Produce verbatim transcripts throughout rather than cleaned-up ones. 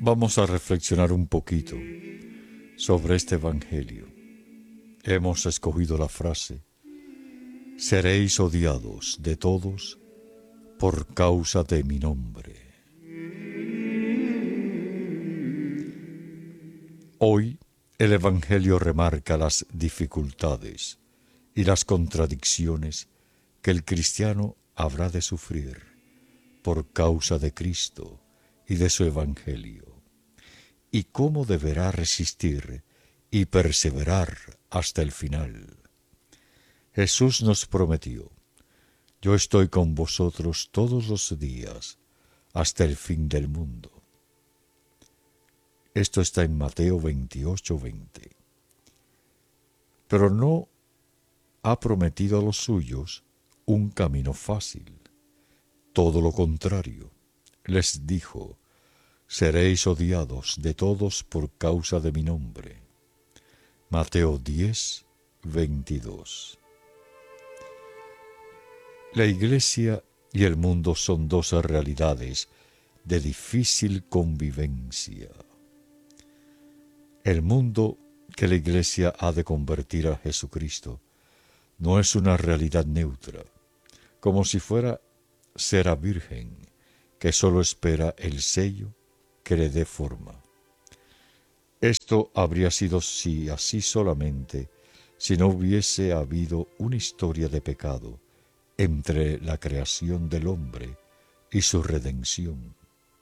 Vamos a reflexionar un poquito sobre este Evangelio. Hemos escogido la frase: seréis odiados de todos por causa de mi nombre. Hoy el Evangelio remarca las dificultades y las contradicciones que el cristiano habrá de sufrir por causa de Cristo y de su Evangelio, y cómo deberá resistir y perseverar hasta el final. Jesús nos prometió: yo estoy con vosotros todos los días hasta el fin del mundo. Esto está en Mateo veintiocho, veinte. Pero no ha prometido a los suyos un camino fácil. Todo lo contrario, les dijo: seréis odiados de todos por causa de mi nombre. Mateo diez, veintidós. La Iglesia y el mundo son dos realidades de difícil convivencia. El mundo que la Iglesia ha de convertir a Jesucristo no es una realidad neutra, como si fuera cera virgen que solo espera el sello que le dé forma. Esto habría sido si así solamente si no hubiese habido una historia de pecado entre la creación del hombre y su redención.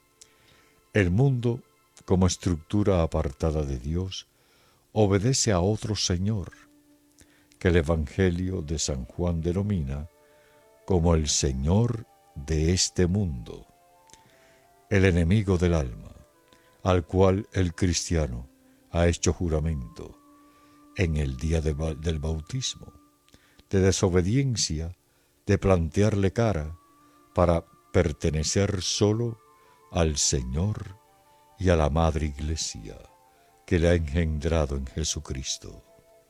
El mundo, como estructura apartada de Dios, obedece a otro Señor, que el Evangelio de San Juan denomina como el Señor de este mundo, el enemigo del alma, al cual el cristiano ha hecho juramento en el día de, del bautismo, de desobediencia, de plantearle cara para pertenecer solo al Señor y a la Madre Iglesia que le ha engendrado en Jesucristo.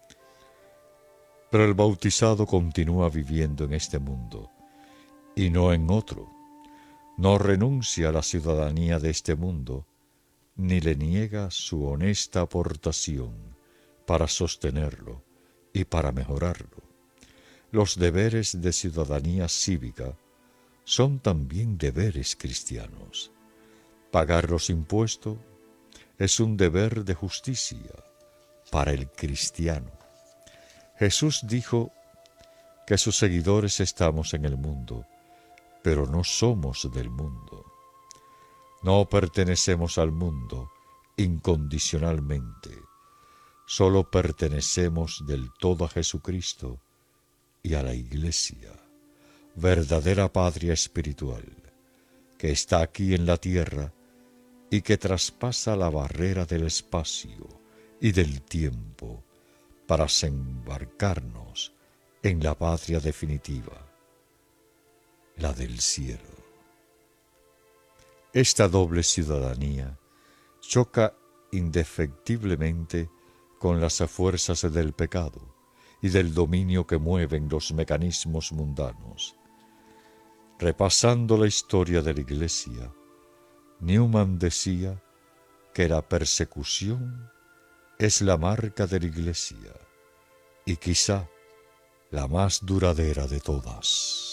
Pero el bautizado continúa viviendo en este mundo y no en otro. No renuncia a la ciudadanía de este mundo, ni le niega su honesta aportación para sostenerlo y para mejorarlo. Los deberes de ciudadanía cívica son también deberes cristianos. Pagar los impuestos es un deber de justicia para el cristiano. Jesús dijo que sus seguidores estamos en el mundo, pero no somos del mundo. No pertenecemos al mundo incondicionalmente, solo pertenecemos del todo a Jesucristo y a la Iglesia, verdadera patria espiritual, que está aquí en la tierra y que traspasa la barrera del espacio y del tiempo para embarcarnos en la patria definitiva, la del cielo. Esta doble ciudadanía choca indefectiblemente con las fuerzas del pecado y del dominio que mueven los mecanismos mundanos. Repasando la historia de la Iglesia, Newman decía que la persecución es la marca de la Iglesia y quizá la más duradera de todas.